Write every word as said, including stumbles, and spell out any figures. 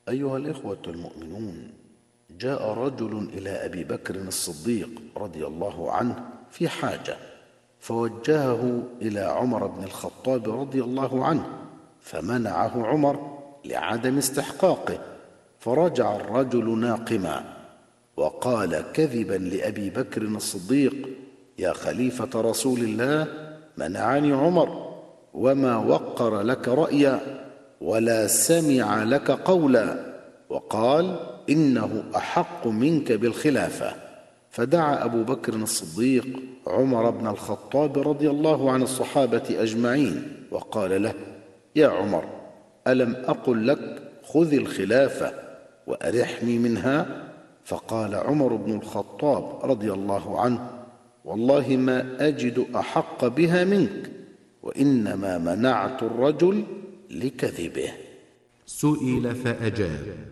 أيها الإخوة المؤمنون، جاء رجل إلى أبي بكر الصديق رضي الله عنه في حاجة، فوجهه إلى عمر بن الخطاب رضي الله عنه، فمنعه عمر لعدم استحقاقه، فرجع الرجل ناقما وقال كذبا لأبي بكر الصديق: يا خليفة رسول الله، منعني عمر، وما وقر لك رأيا ولا سمع لك قولا، وقال إنه أحق منك بالخلافة. فدعا أبو بكر الصديق عمر بن الخطاب رضي الله عن الصحابة أجمعين وقال له: يا عمر، ألم أقل لك خذ الخلافة وأرحني منها؟ فقال عمر بن الخطاب رضي الله عنه: والله ما أجد أحق بها منك، وإنما منعت الرجل لكذبه. سئل فأجاب: